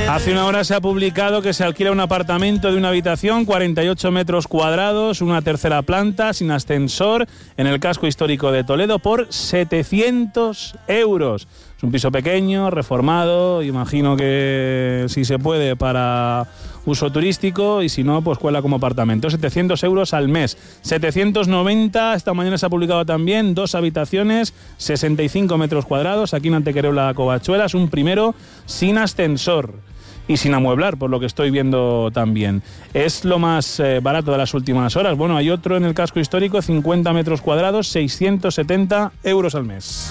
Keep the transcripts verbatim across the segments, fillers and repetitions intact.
Hace una hora se ha publicado que se alquila un apartamento de una habitación, cuarenta y ocho metros cuadrados, una tercera planta, sin ascensor, en el casco histórico de Toledo, por setecientos euros. Es un piso pequeño, reformado, imagino que si se puede para uso turístico, y si no, pues cuela como apartamento. setecientos euros al mes. setecientos noventa, esta mañana se ha publicado también, dos habitaciones, sesenta y cinco metros cuadrados, aquí en Antequerola, Covachuelas, un primero sin ascensor y sin amueblar, por lo que estoy viendo también. Es lo más eh, barato de las últimas horas. Bueno, hay otro en el casco histórico, cincuenta metros cuadrados, seiscientos setenta euros al mes.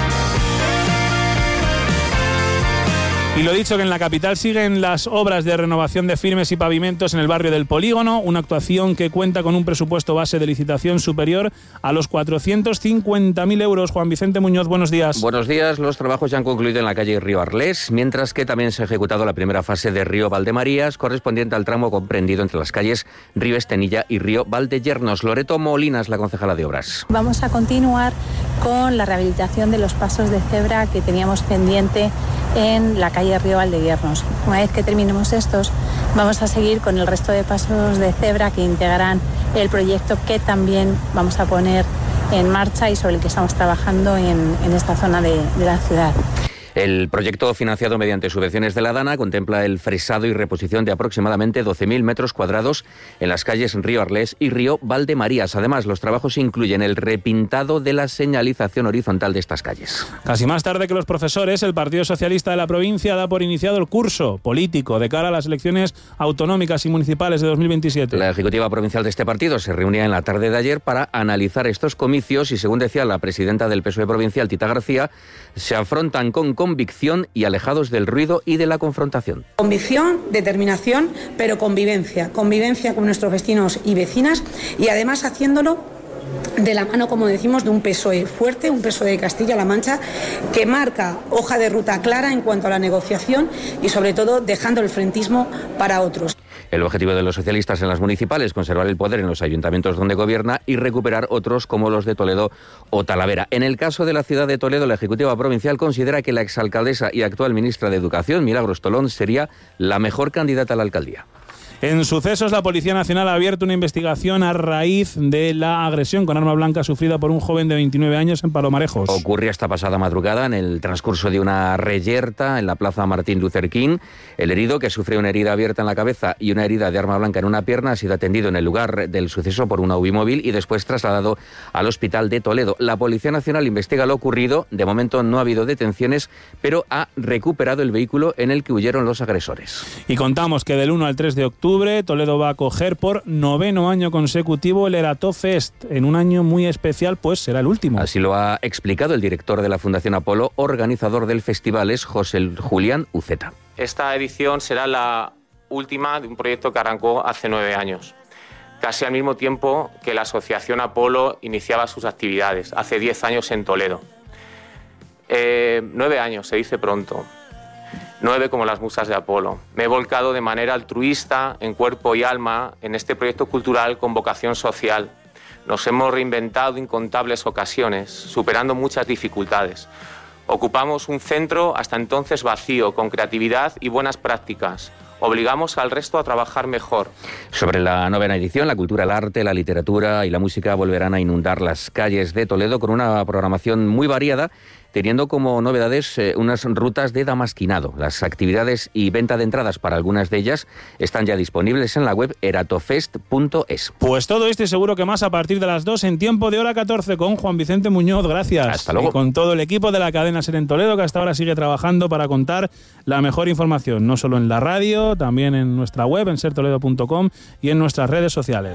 Y lo dicho, que en la capital siguen las obras de renovación de firmes y pavimentos en el barrio del Polígono, una actuación que cuenta con un presupuesto base de licitación superior a los cuatrocientos cincuenta mil euros. Juan Vicente Muñoz, buenos días. Buenos días. Los trabajos ya han concluido en la calle Río Arlés, mientras que también se ha ejecutado la primera fase de Río Valdemarías, correspondiente al tramo comprendido entre las calles Río Estenilla y Río Valdeyernos. Loreto Molinas, la concejala de Obras. Vamos a continuar con la rehabilitación de los pasos de cebra que teníamos pendiente en la calle Río Valdeyernos. Una vez que terminemos estos, vamos a seguir con el resto de pasos de cebra que integrarán el proyecto que también vamos a poner en marcha y sobre el que estamos trabajando en, en esta zona de, de la ciudad. El proyecto, financiado mediante subvenciones de la DANA, contempla el fresado y reposición de aproximadamente doce mil metros cuadrados en las calles Río Arlés y Río Valdemarías. Además, los trabajos incluyen el repintado de la señalización horizontal de estas calles. Casi más tarde que los profesores, el Partido Socialista de la provincia da por iniciado el curso político de cara a las elecciones autonómicas y municipales de dos mil veintisiete. La ejecutiva provincial de este partido se reunía en la tarde de ayer para analizar estos comicios y, según decía la presidenta del P S O E provincial, Tita García, se afrontan con convicción y alejados del ruido y de la confrontación. Convicción, determinación, pero convivencia. Convivencia con nuestros vecinos y vecinas, y además haciéndolo de la mano, como decimos, de un P S O E fuerte, un P S O E de Castilla-La Mancha, que marca hoja de ruta clara en cuanto a la negociación y, sobre todo, dejando el frentismo para otros. El objetivo de los socialistas en las municipales, conservar el poder en los ayuntamientos donde gobierna y recuperar otros como los de Toledo o Talavera. En el caso de la ciudad de Toledo, la ejecutiva provincial considera que la exalcaldesa y actual ministra de Educación, Milagros Tolón, sería la mejor candidata a la alcaldía. En sucesos, la Policía Nacional ha abierto una investigación a raíz de la agresión con arma blanca sufrida por un joven de veintinueve años en Palomarejos. Ocurrió esta pasada madrugada en el transcurso de una reyerta en la plaza Martín Luther King. El herido, que sufrió una herida abierta en la cabeza y una herida de arma blanca en una pierna, ha sido atendido en el lugar del suceso por una U B I móvil y después trasladado al hospital de Toledo. La Policía Nacional investiga lo ocurrido. De momento no ha habido detenciones, pero ha recuperado el vehículo en el que huyeron los agresores. Y contamos que del uno al tres de octubre Toledo va a acoger por noveno año consecutivo el Eratofest, en un año muy especial, pues será el último. Así lo ha explicado el director de la Fundación Apolo, organizador del festival, es José Julián Uceta. Esta edición será la última de un proyecto que arrancó hace nueve años, casi al mismo tiempo que la Asociación Apolo iniciaba sus actividades, hace diez años en Toledo. Eh, nueve años, se dice pronto. Nueve como las musas de Apolo. Me he volcado de manera altruista, en cuerpo y alma, en este proyecto cultural con vocación social. Nos hemos reinventado incontables ocasiones, superando muchas dificultades. Ocupamos un centro hasta entonces vacío, con creatividad y buenas prácticas. Obligamos al resto a trabajar mejor. Sobre la novena edición, la cultura, el arte, la literatura y la música volverán a inundar las calles de Toledo con una programación muy variada, teniendo como novedades eh, unas rutas de damasquinado. Las actividades y venta de entradas para algunas de ellas están ya disponibles en la web eratofest punto es. Pues todo esto y seguro que más a partir de las dos en tiempo de hora catorce con Juan Vicente Muñoz. Gracias. Hasta luego. Y con todo el equipo de la cadena SER en Toledo, que hasta ahora sigue trabajando para contar la mejor información, no solo en la radio, también en nuestra web, en ser toledo punto com y en nuestras redes sociales.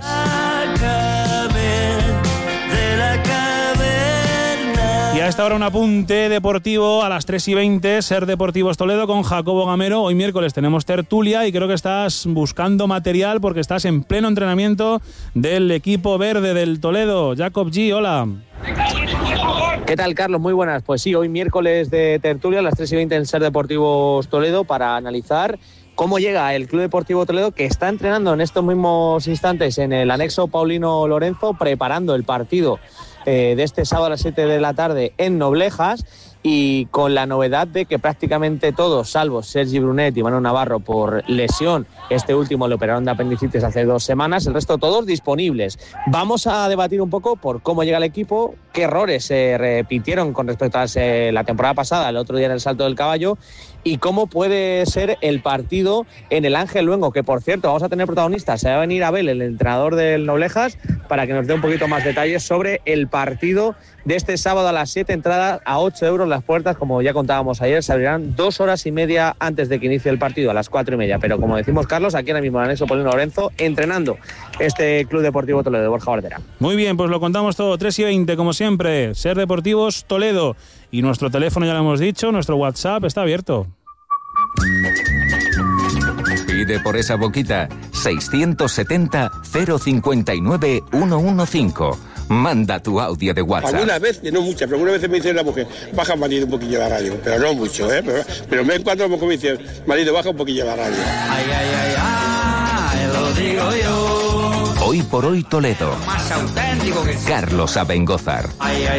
Y a esta hora un apunte deportivo a las tres y veinte, Ser Deportivos Toledo con Jacobo Gamero. Hoy miércoles tenemos tertulia y creo que estás buscando material porque estás en pleno entrenamiento del equipo verde del Toledo. Jacob G, hola. ¿Qué tal, Carlos? Muy buenas. Pues sí, hoy miércoles de tertulia a las tres y veinte en Ser Deportivos Toledo para analizar cómo llega el Club Deportivo Toledo, que está entrenando en estos mismos instantes en el anexo Paulino Lorenzo, preparando el partido eh, de este sábado a las siete de la tarde en Noblejas. y con la novedad de que prácticamente todos, salvo Sergi Brunet y Manu Navarro por lesión, este último le operaron de apendicitis hace dos semanas, el resto todos disponibles. Vamos a debatir un poco por cómo llega el equipo, qué errores se repitieron con respecto a la temporada pasada, el otro día en el Salto del Caballo, y cómo puede ser el partido en el Ángel Luengo, que por cierto vamos a tener protagonistas. Se va a venir Abel, el entrenador del Noblejas, para que nos dé un poquito más detalles sobre el partido de este sábado a las siete, entrada a ocho euros las puertas, como ya contábamos ayer, se abrirán dos horas y media antes de que inicie el partido, a las cuatro y media, pero como decimos Carlos, aquí ahora mismo en el anexo Polino Lorenzo, entrenando este Club Deportivo Toledo de Borja Bardera. Muy bien, pues lo contamos todo, tres y veinte, como siempre, Ser Deportivos Toledo, y nuestro teléfono ya lo hemos dicho, nuestro WhatsApp está abierto. Pide por esa boquita seiscientos setenta, cero cincuenta y nueve, ciento quince. Manda tu audio de WhatsApp. Algunas veces, no muchas, pero algunas veces me dice la mujer, baja marido un poquillo la radio, pero no mucho, ¿eh? Pero, pero me encuentro como me dice, marido, baja un poquillo la radio. Ay, ay, ay, ay, lo digo yo. Hoy por hoy Toledo. Más auténtico que Carlos Abengózar. Ay, ay.